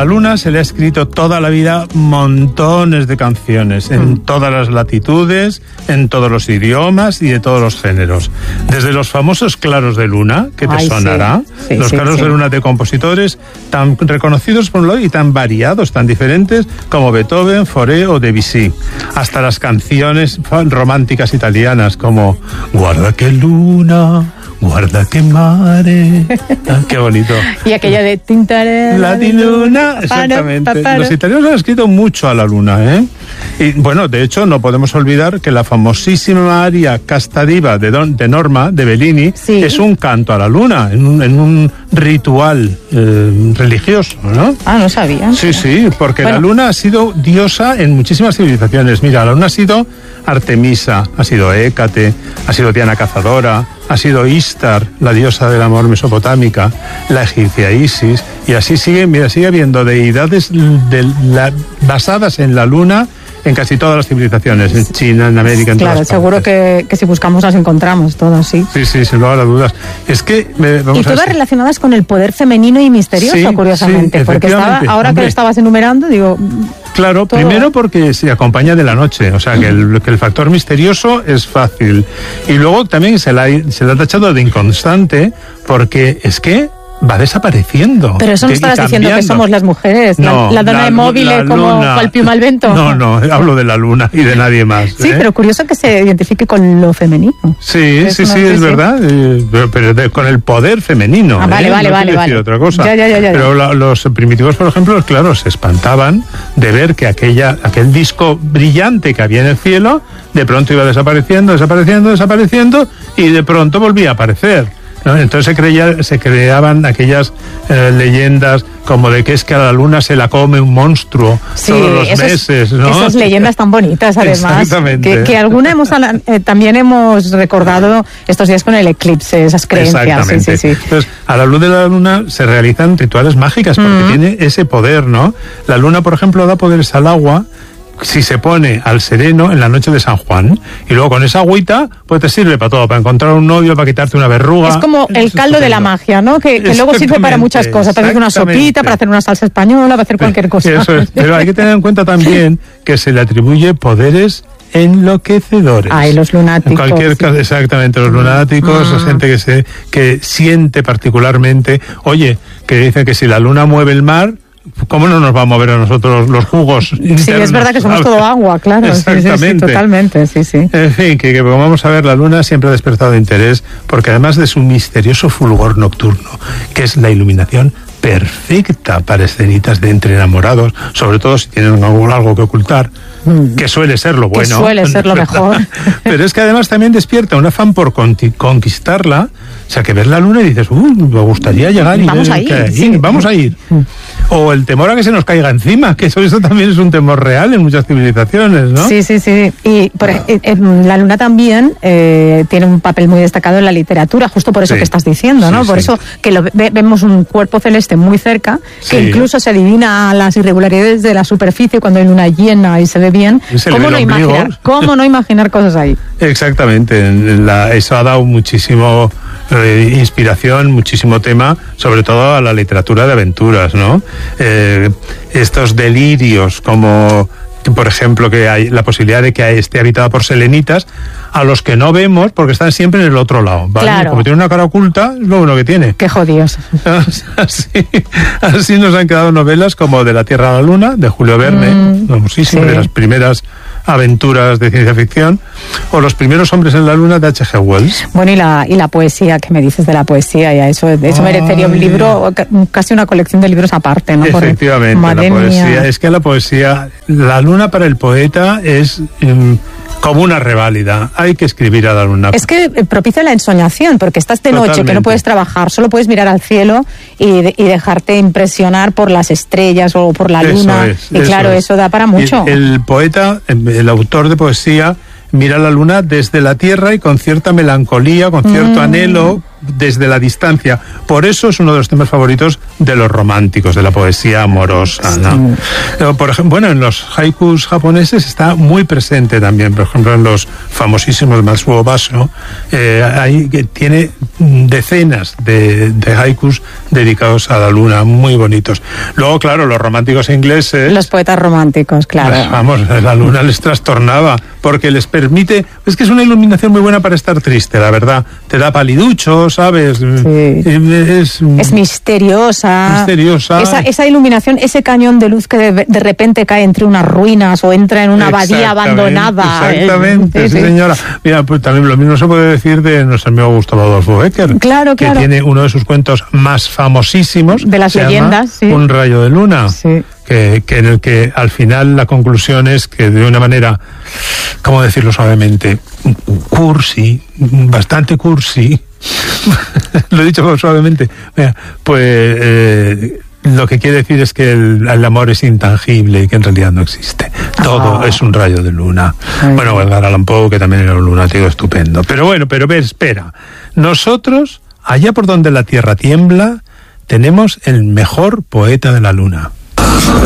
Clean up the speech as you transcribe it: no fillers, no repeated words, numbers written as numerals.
la luna se le ha escrito toda la vida montones de canciones, en todas las latitudes, en todos los idiomas y de todos los géneros. Desde los famosos claros de luna, que te sonará, los claros de luna de compositores tan reconocidos por un lado y tan variados, tan diferentes como Beethoven, Fauré o Debussy, hasta las canciones románticas italianas como Guarda que luna, guarda que mare. Qué bonito. Y aquella de Tintare. La di luna, exactamente. Los italianos han escrito mucho a la luna, ¿eh? Y bueno, de hecho, no podemos olvidar que la famosísima aria Casta Diva de Norma, de Bellini, es un canto a la luna, en un ritual religioso, ¿no? Ah, no sabía. Sí, porque la luna ha sido diosa en muchísimas civilizaciones. Mira, la luna ha sido Artemisa, ha sido Hécate, ha sido Diana Cazadora, ha sido Istar, la diosa del amor mesopotámica, la egipcia Isis, y así sigue habiendo deidades basadas en la luna en casi todas las civilizaciones, en China, en América, en todas partes. Seguro que si buscamos las encontramos todas, sí. Sí, sin lugar a dudas. Es que y todas relacionadas con el poder femenino y misterioso, curiosamente, porque ahora que lo estabas enumerando, digo... Claro, primero porque se acompaña de la noche, o sea que el factor misterioso es fácil. Y luego también se la ha tachado de inconstante porque es que va desapareciendo. Pero eso no estabas diciendo que somos las mujeres, no, la dona de móviles como cual piuma al viento. No, hablo de la luna y de nadie más. Sí, pero curioso que se identifique con lo femenino. Sí, es verdad, pero con el poder femenino. Vale. Decir otra cosa. Ya. Pero los primitivos, por ejemplo, claro, se espantaban de ver que aquel disco brillante que había en el cielo, de pronto iba desapareciendo, y de pronto volvía a aparecer, ¿no? Entonces se creaban aquellas leyendas como de que es que a la luna se la come un monstruo todos los meses, ¿no? Esas leyendas tan bonitas, además, que alguna también hemos recordado estos días con el eclipse, esas creencias. Exactamente. Sí. Entonces, a la luz de la luna se realizan rituales mágicas porque tiene ese poder, ¿no? La luna, por ejemplo, da poderes al agua si se pone al sereno en la noche de San Juan, y luego con esa agüita pues te sirve para todo, para encontrar un novio, para quitarte una verruga. Es como el caldo de la magia, ¿no? Que luego sirve para muchas cosas, para hacer una sopita, para hacer una salsa española, para hacer cualquier cosa. Eso es. Pero hay que tener en cuenta también que se le atribuye poderes enloquecedores. Los lunáticos. En cualquier caso, exactamente, los lunáticos, la gente que siente particularmente, oye, que dicen que si la luna mueve el mar, ¿cómo no nos va a mover a nosotros los jugos internos? Sí, es verdad que somos todo agua, claro. Exactamente. Sí, totalmente, sí. En fin, que como vamos a ver, la luna siempre ha despertado interés, porque además de su misterioso fulgor nocturno, que es la iluminación perfecta para escenitas de entre enamorados, sobre todo si tienen algo que ocultar, que suele ser lo bueno. Que suele ser lo mejor. Pero es que además también despierta un afán por conquistarla, o sea, que ves la luna y dices, me gustaría llegar y vamos a ir. Vamos a ir. O el temor a que se nos caiga encima, que eso también es un temor real en muchas civilizaciones, ¿no? Sí. Y la luna también tiene un papel muy destacado en la literatura, justo por eso que estás diciendo, ¿no? Por eso que vemos un cuerpo celeste muy cerca, que incluso se adivina las irregularidades de la superficie cuando hay luna llena y se ve bien. ¿Cómo no imaginar cosas ahí? Exactamente. Eso ha dado muchísimo inspiración, muchísimo tema, sobre todo a la literatura de aventuras, ¿no? Estos delirios, como por ejemplo que hay la posibilidad de que esté habitada por selenitas, a los que no vemos porque están siempre en el otro lado, ¿vale? Claro. Como tiene una cara oculta, es lo bueno que tiene. Qué jodidos. Así nos han quedado novelas como De la Tierra a la Luna, de Julio Verne, famosísimo, de las primeras aventuras de ciencia ficción, o Los primeros hombres en la luna, de H.G. Wells. Bueno, y la poesía, ¿qué me dices de la poesía? Ya eso merecería un libro, casi una colección de libros aparte, ¿no? Efectivamente, la poesía. Es que la poesía, la luna para el poeta es como una reválida. Hay que escribir a la luna. Es que propicia la ensoñación, porque estás de noche, que no puedes trabajar, solo puedes mirar al cielo y dejarte impresionar por las estrellas o por la luna. Eso da para mucho. El poeta, el autor de poesía, mira la luna desde la Tierra y con cierta melancolía, con cierto anhelo desde la distancia. Por eso es uno de los temas favoritos de los románticos, de la poesía amorosa, ¿no? Por ejemplo, bueno, en los haikus japoneses está muy presente también. Por ejemplo, en los famosísimos Matsuo Basho, ahí tiene decenas de haikus dedicados a la luna, muy bonitos. Luego, claro, los románticos ingleses... Los poetas románticos, claro. Vamos, la luna les trastornaba, porque les permite... Es que es una iluminación muy buena para estar triste, la verdad. Te da paliduchos, ¿sabes? Sí. Es misteriosa. Esa iluminación, ese cañón de luz que de repente cae entre unas ruinas o entra en una abadía abandonada. Exactamente, sí, señora. Mira, pues también lo mismo se puede decir de nuestro amigo Gustavo Adolfo Bécquer. Claro. Que tiene uno de sus cuentos más famosísimos. De las leyendas, sí. Un rayo de luna. Sí. Que en el que al final la conclusión es que de una manera, ¿cómo decirlo suavemente? Bastante cursi. Lo he dicho suavemente. Mira, pues lo que quiere decir es que el amor es intangible y que en realidad no existe. Todo es un rayo de luna. Bueno, Edgar Allan Poe, que también era un lunático estupendo. Pero bueno, espera. Nosotros, allá por donde la tierra tiembla, tenemos el mejor poeta de la luna.